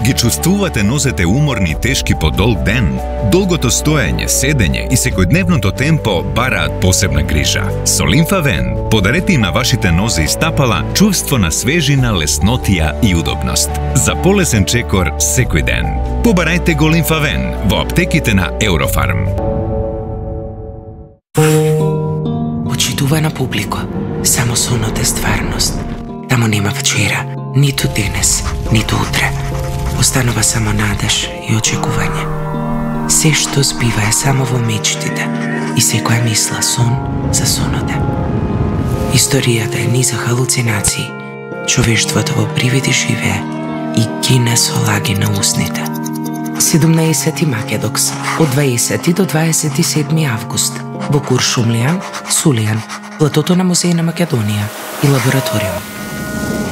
Ги чувствувате нозете уморни и тешки по долг ден? Долгото стоење, седење и секојдневното темпо бараат посебна грижа. Со Лимфавен подарете и на вашите нозе и стапала чувство на свежина, леснотија и удобност. За полесен чекор секој ден. Побарајте го Лимфавен во аптеките на Еврофарм. Почитувана публико, само сонот е стварност. Тамо нема вчера, ниту денес, ниту утре. Останува само надеж и очекување. Се што збива е само во мечтите и секоја мисла сон за сонот е. Историјата е низ халуцинации. Човештвото во привиди живее и гине со лаги на усните. 17 Македокс од 20 до 27 август во Куршумлија, Сулијан, платото на Музеј на Македонија и лабораториум.